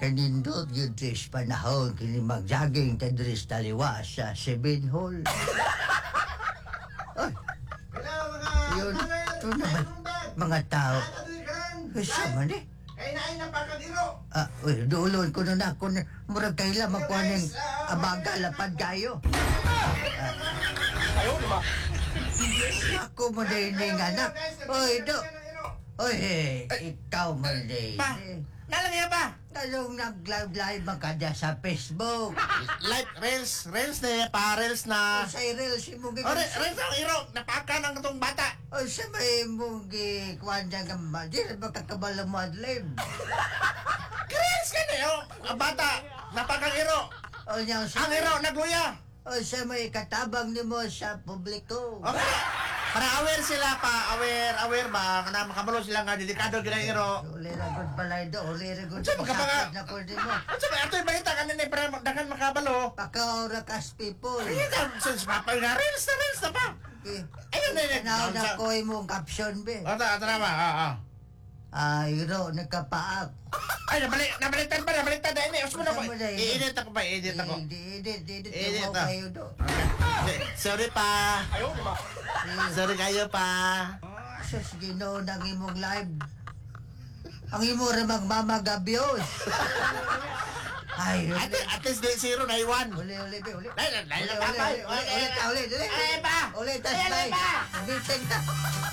kanindot yun tris panahon kini mag-jogging tadris taliwa sa 7 hole. Ay, yun, ito naman, mga tao. Kasi man eh. Kaya naay na pagkadiro. Uy, duulon ko na ako na murag kayo lang makuha ng abaga lapad kayo. Ayaw, di ba? Ako mo na yun anak. Uy, Uy, ikaw man din. Pa, nalangya ba? Talong nag-live ka dyan sa Facebook. Live, reels na pa, reels na. Sa reels, mo O, reels ang iro, napaka ng itong bata. O sa may mong gikuhan dyan ka ba? Di na ba kakabala mo at live? Reels ka na yun, ang bata, napakang iro. O niyang Ang iro, nagluya. O sa may katabang ni mo sa publiko. Okay. Para aware sila pa, aware ba, na makabalo sila nga, dedikado gina iro. Uli na good balay do, uli na good Saan magkapanga? sakit na ko din mo. Ano sabi, ito yung balita kanina, para dagan makabalo. Pakaura kas people. Ayun ka, since papa nga, reels na pa. Ayun na yun. Tanaw na ko mong caption be. Ata na ba, Iro, nagkapaak. Ay, nabaliktad pa, nabaliktad na ini. Usmo na ko. Usmo na yun. I-edit ako ba, i-edit ako. Edit Edit mo na. kayo do. Sorry pa. Ayaw, diba? Sorry kayo pa. Sus, Ginoo nang imong live. Ang imo rin magmamagabyos. Ay, At least di zero na iwan. uli, be, uli. Ulit, Ulit, dali. dali. Ay, pa. Ulit, tas Ay, bye. pa. Ulit, tas bye. Ulit, tas bye.